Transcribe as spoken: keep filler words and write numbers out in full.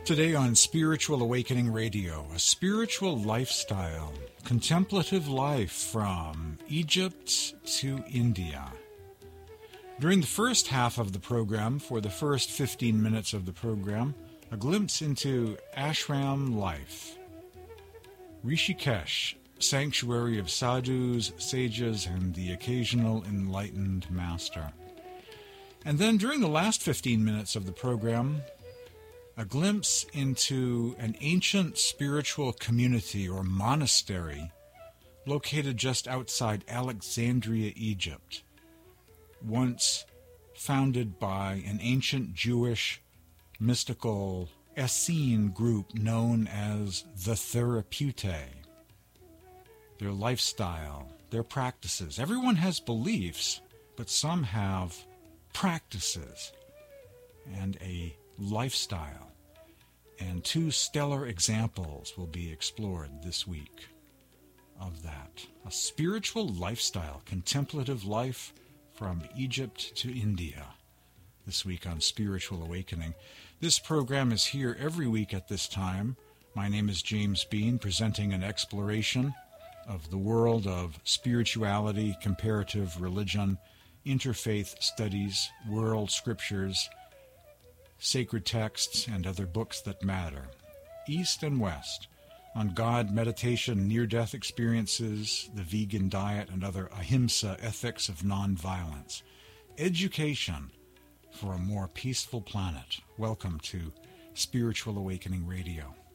Today on Spiritual Awakening Radio, a spiritual lifestyle, contemplative life from Egypt to India. During the first half of the program, for the first fifteen minutes of the program, a glimpse into ashram life. Rishikesh, sanctuary of sadhus, sages, and the occasional enlightened master. And then during the last fifteen minutes of the program, a glimpse into an ancient spiritual community or monastery located just outside Alexandria, Egypt, once founded by an ancient Jewish mystical Essene group known as the Therapeutae. Their lifestyle, their practices. Everyone has beliefs, but some have practices and a lifestyle. And two stellar examples will be explored this week of that. A spiritual lifestyle, contemplative life from Egypt to India. This week on Spiritual Awakening. This program is here every week at this time. My name is James Bean, presenting an exploration of the world of spirituality, comparative religion, interfaith studies, world scriptures, sacred texts, and other books that matter. East and West, on God, meditation, near-death experiences, the vegan diet, and other ahimsa ethics of nonviolence. Education for a more peaceful planet. Welcome to Spiritual Awakening Radio.